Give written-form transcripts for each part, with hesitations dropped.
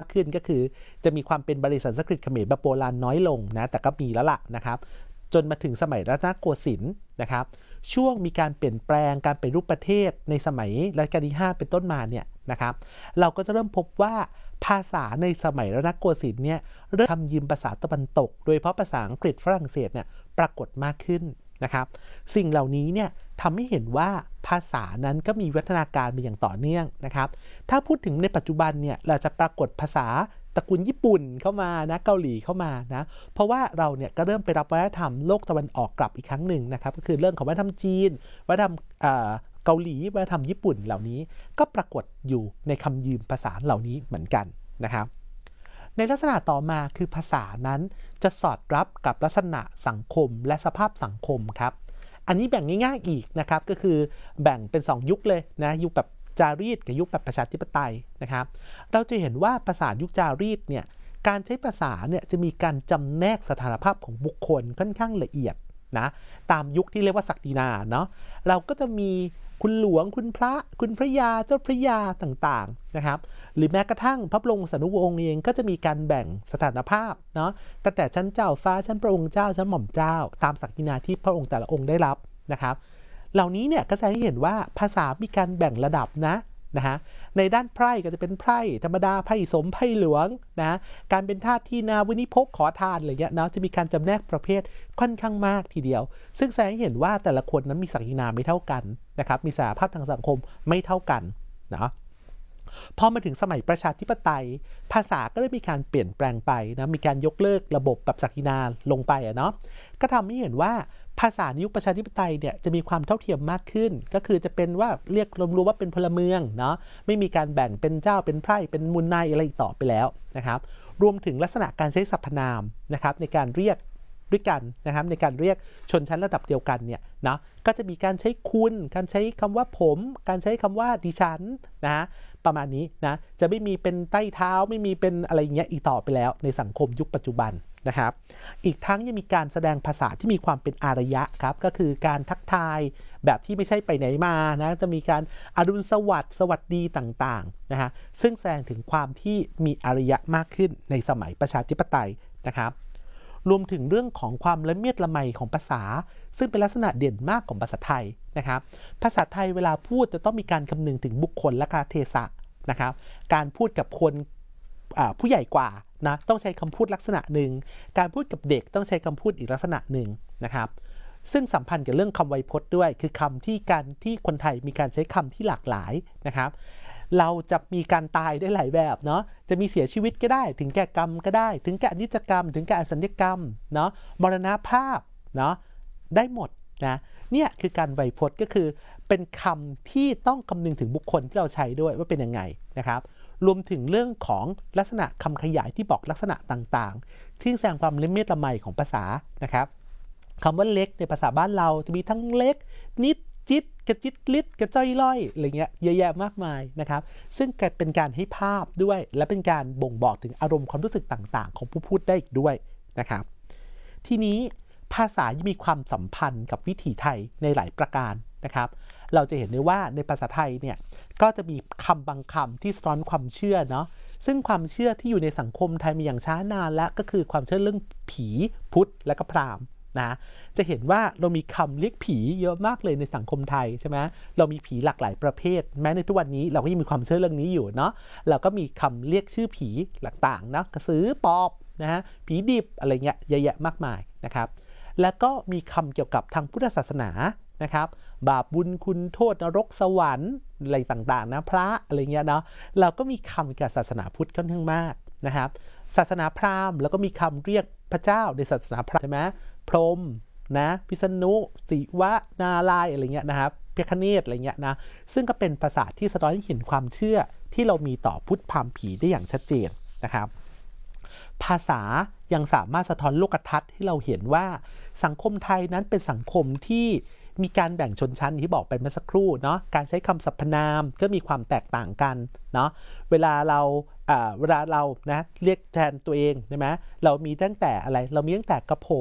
ขึ้นก็คือจะมีความเป็นบาลีสันสกฤตเขมรแบบโบราณน้อยลงนะแต่ก็มีแล้วล่ะนะครับจนมาถึงสมัยรัตนโกสินทร์นะครับช่วงมีการเปลี่ยนแปลงการปฏิรูปประเทศในสมัยรัชกาลที่5เป็นต้นมาเนี่ยนะครับเราก็จะเริ่มพบว่าภาษาในสมัยรัตนโกสินทร์เนี่ยเริ่มทำยืมภาษาตะวันตกโดยเฉพาะภาษาอังกฤษฝรั่งเศสเนี่ยปรากฏมากขึ้นนะครับสิ่งเหล่านี้เนี่ยทำให้เห็นว่าภาษานั้นก็มีวัฒนาการมาอย่างต่อเนื่องนะครับถ้าพูดถึงในปัจจุบันเนี่ยเราจะปรากฏภาษาตระกูลญี่ปุ่นเข้ามานะเกาหลีเข้ามานะเพราะว่าเราเนี่ยก็เริ่มไปรับวัฒนธรรมโลกตะวันออกกลับอีกครั้งหนึ่งนะครับก็คือเรื่องของวัฒนธรรมจีนวัฒนธรรมเกาหลีวัฒนธรรมญี่ปุ่นเหล่านี้ก็ปรากฏอยู่ในคำยืมภาษาเหล่านี้เหมือนกันนะครับในลักษณะต่อมาคือภาษานั้นจะสอดรับกับลักษณะสังคมและสภาพสังคมครับอันนี้แบ่งง่ายๆอีกนะครับก็คือแบ่งเป็น2ยุคเลยนะยุคแบบจารีตกับยุคแบบประชาธิปไตยนะครับเราจะเห็นว่าภาษายุคจารีตเนี่ยการใช้ภาษาเนี่ยจะมีการจำแนกสถานภาพของบุคคลค่อนข้างละเอียดนะตามยุคที่เรียกว่าศักดินาเนาะเราก็จะมีคุณหลวงคุณพระคุณพระยาเจ้าพระยาต่างๆนะครับหรือแม้กระทั่งพระบรมสารีวงศ์เองก็จะมีการแบ่งสถานภาพเนาะตั้งแต่ชั้นเจ้าฟ้าชั้นพระองค์เจ้าชั้นหม่อมเจ้าตามศักดินาที่พระองค์แต่ละองค์ได้รับนะครับเหล่านี้เนี่ยก็จะให้เห็นว่าภาษามีการแบ่งระดับนะฮะในด้านไพร่ก็จะเป็นไพร่ธรรมดาไพร่สมไพร่หลวงนะการเป็นทาสที่นาวินิพกขอทานอะไรเงี้ยเนาะจะมีการจำแนกประเภทค่อนข้างมากทีเดียวซึ่งแสดงให้เห็นว่าแต่ละคนนั้นมีศักดินาไม่เท่ากันนะครับมีสถานภาพทางสังคมไม่เท่ากันเนาะพอมาถึงสมัยประชาธิปไตยภาษาก็ได้มีการเปลี่ยนแปลงไปนะมีการยกเลิกระบบแบบศักดินาลงไปเนาะก็ทำให้เห็นว่าภาษาในยุคประชาธิปไตยเนี่ยจะมีความเท่าเทียมมากขึ้นก็คือจะเป็นว่าเรียกรวมๆว่าเป็นพลเมืองเนาะไม่มีการแบ่งเป็นเจ้าเป็นไพร่เป็นมูลนายอะไรอีกต่อไปแล้วนะครับรวมถึงลักษณะการใช้สรรพนามนะครับในการเรียกด้วยกันนะครับในการเรียกชนชั้นระดับเดียวกันเนี่ยเนาะก็จะมีการใช้คุณการใช้คำว่าผมการใช้คำว่าดิฉันนะประมาณนี้นะจะไม่มีเป็นใต้เท้าไม่มีเป็นอะไรอย่างเงี้ยอีกต่อไปแล้วในสังคมยุคปัจจุบันนะครับอีกทั้งยังมีการแสดงภาษาที่มีความเป็นอารยะครับก็คือการทักทายแบบที่ไม่ใช่ไปไหนมานะจะมีการอรุณสวัสดิ์สวัสดีต่างๆนะฮะซึ่งแสดงถึงความที่มีอารยะมากขึ้นในสมัยประชาธิปไตยนะครับรวมถึงเรื่องของความละเมียดละไมของภาษาซึ่งเป็นลักษณะเด่นมากของภาษาไทยนะครับภาษาไทยเวลาพูดจะต้องมีการคำนึงถึงบุคคลและกาลเทศะนะครับการพูดกับคนผู้ใหญ่กว่านะต้องใช้คำพูดลักษณะหนึ่งการพูดกับเด็กต้องใช้คำพูดอีกลักษณะหนึ่งนะครับซึ่งสัมพันธ์กับเรื่องคำไวยพจน์ด้วยคือคำที่คนไทยมีการใช้คำที่หลากหลายนะครับเราจะมีการตายได้หลายแบบเนาะจะมีเสียชีวิตก็ได้ถึงแก่กรรมก็ได้ถึงแก่อนิจกรรมถึงแก่อสัญญกรรมเนาะมรณภาพเนาะได้หมดนะเนี่ยคือการไวยพจน์ก็คือเป็นคำที่ต้องคำนึงถึงบุคคลที่เราใช้ด้วยว่าเป็นยังไงนะครับรวมถึงเรื่องของลักษณะคำขยายที่บอกลักษณะต่างๆที่แสดงความละเมียดละไมของภาษานะครับคำว่าเล็กในภาษาบ้านเราจะมีทั้งเล็กนิดจิตกระจิตลิดกระจ้อยล่อยอะไรเงี้ยเยอะแยะมากมายนะครับซึ่งเป็นการให้ภาพด้วยและเป็นการบ่งบอกถึงอารมณ์ความรู้สึกต่างๆของผู้พูดได้อีกด้วยนะครับทีนี้ภาษายังมีความสัมพันธ์กับวิถีไทยในหลายประการนะครับเราจะเห็นได้ว่าในภาษาไทยเนี่ยก็จะมีคำบางคำที่สะท้อนความเชื่อเนาะซึ่งความเชื่อที่อยู่ในสังคมไทยมาอย่างช้านานแล้วก็คือความเชื่อเรื่องผีพุทธและก็พราหมณ์นะจะเห็นว่าเรามีคำเรียกผีเยอะมากเลยในสังคมไทยใช่ไหมเรามีผีหลากหลายประเภทแม้ในทุกวันนี้เราก็ยังมีความเชื่อเรื่องนี้อยู่เนาะเราก็มีคำเรียกชื่อผีต่างๆนะกระสือปอบนะฮะผีดิบอะไรเงี้ยเยอะแยะมากมายนะครับแล้วก็มีคำเกี่ยวกับทางพุทธศาสนานะครับบาปบุญคุณโทษนรกสวรรค์อะไรต่างๆนะพระอะไรเงี้ยเนาะเราก็มีคำเกี่ยวกับศาสนาพุทธค่อนข้างมากนะครับศาสนาพราหมณ์แล้วก็มีคำเรียกพระเจ้าในศาสนาพราหมณ์ใช่ไหมพรหมนะวิษณุศิวะนารายณ์อะไรเงี้ยนะครับพระคเนศอะไรเงี้ยนะซึ่งก็เป็นภาษาที่สะท้อนให้เห็นความเชื่อที่เรามีต่อพุทธพราหมณ์ผีได้อย่างชัดเจนนะครับภาษายังสามารถสะท้อนโลกทัศน์ให้เราเห็นว่าสังคมไทยนั้นเป็นสังคมที่มีการแบ่งชนชั้นที่บอกไปเมื่อสักครู่เนาะการใช้คำสรรพนามก็มีความแตกต่างกันเนาะเวลาเรานะเรียกแทนตัวเองใช่ไหมเรามีตั้งแต่อะไรเรามีตั้งแต่กระผม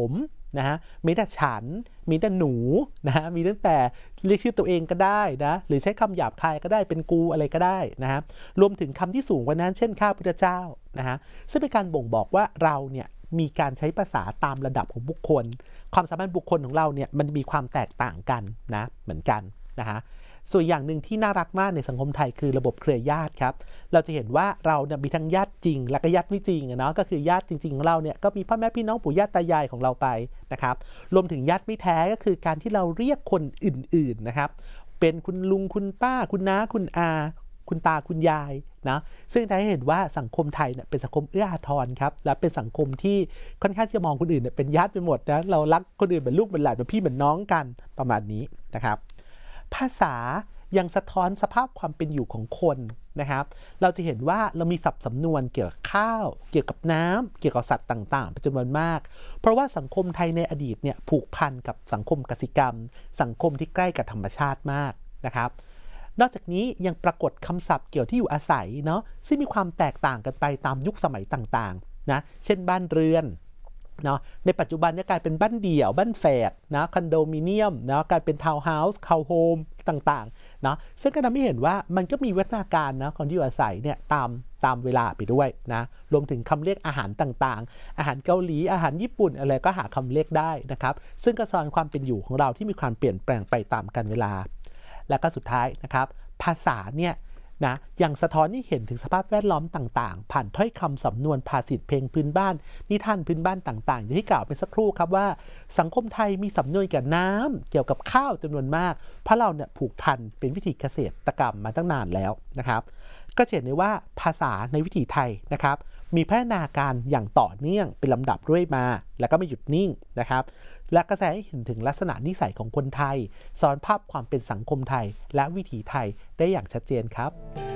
นะฮะมีแต่ฉันมีแต่หนูนะฮะมีตั้งแต่เรียกชื่อตัวเองก็ได้นะหรือใช้คำหยาบคายก็ได้เป็นกูอะไรก็ได้นะฮะรวมถึงคำที่สูงกว่านั้นเช่นข้าพุทธเจ้านะฮะซึ่งเป็นการบ่งบอกว่าเราเนี่ยมีการใช้ภาษาตามระดับของบุคคลความสามารถบุคคลของเราเนี่ยมันมีความแตกต่างกันนะเหมือนกันนะฮะส่วนอย่างหนึ่งที่น่ารักมากในสังคมไทยคือระบบเครือญาติครับเราจะเห็นว่าเราเนี่ยมีทั้งญาติจริงและก็ญาติไม่จริงเนาะก็คือญาติจริงๆของเราเนี่ยก็มีพ่อแม่พี่น้องปู่ย่าตายายของเราไปนะครับรวมถึงญาติไม่แท้ก็คือการที่เราเรียกคนอื่นๆนะครับเป็นคุณลุงคุณป้าคุณน้าคุณอาคุณตาคุณยายนะซึ่งทำให้เห็นว่าสังคมไทยเนี่ยเป็นสังคมเอื้ออาทรครับและเป็นสังคมที่ค่อนข้างจะมองคนอื่นเนี่ยเป็นญาติไปหมดนะเรารักคนอื่นเหมือนลูกเหมือนหลานเหมือนพี่เหมือนน้องกันประมาณนี้นะครับภาษายังสะท้อนสภาพความเป็นอยู่ของคนนะครับเราจะเห็นว่าเรามีศัพท์สำนวนเกี่ยวกับข้าวเกี่ยวกับน้ำเกี่ยวกับสัตว์ต่างๆเป็นจำนวนมากเพราะว่าสังคมไทยในอดีตเนี่ยผูกพันกับสังคมกสิกรรมสังคมที่ใกล้กับธรรมชาติมากนะครับนอกจากนี้ยังปรากฏคำศัพท์เกี่ยวที่อยู่อาศัยเนาะซึ่งมีความแตกต่างกันไปตามยุคสมัยต่างๆนะเช่นบ้านเรือนเนาะในปัจจุบันเนี่ยกลายเป็นบ้านเดี่ยวบ้านแฝดนะคอนโดมิเนียมนะกลายเป็นทาวน์เฮาส์ทาวน์โฮมต่างๆเนาะซึ่งก็ทำให้เห็นว่ามันก็มีวัฒนาการนะของที่อยู่อาศัยเนี่ยตามเวลาไปด้วยนะรวมถึงคำเรียกอาหารต่างๆอาหารเกาหลีอาหารญี่ปุ่นอะไรก็หาคำเรียกได้นะครับซึ่งก็สะท้อนความเป็นอยู่ของเราที่มีความเปลี่ยนแปลงไปตามกาลเวลาและก็สุดท้ายนะครับภาษาเนี่ยนะยังสะท้อนให้เห็นถึงสภาพแวดล้อมต่างๆผ่านถ้อยคำสำนวนภาษิตเพลงพื้นบ้านนิทานพื้นบ้านต่างๆอย่างที่กล่าวไปสักครู่ครับว่าสังคมไทยมีสำนวนเกี่ยวกับน้ำเกี่ยวกับข้าวจำนวนมากเพราะเราเนี่ยผูกพันเป็นวิถีเกษตรกรรมมาตั้งนานแล้วนะครับก็เห็นได้ว่าภาษาในวิถีไทยนะครับมีพัฒนาการอย่างต่อเนื่องเป็นลำดับด้วยมาแล้วก็ไม่หยุดนิ่งนะครับและก็แสดงให้เห็นถึงลักษณะนิสัยของคนไทยสอนภาพความเป็นสังคมไทยและวิถีไทยได้อย่างชัดเจนครับ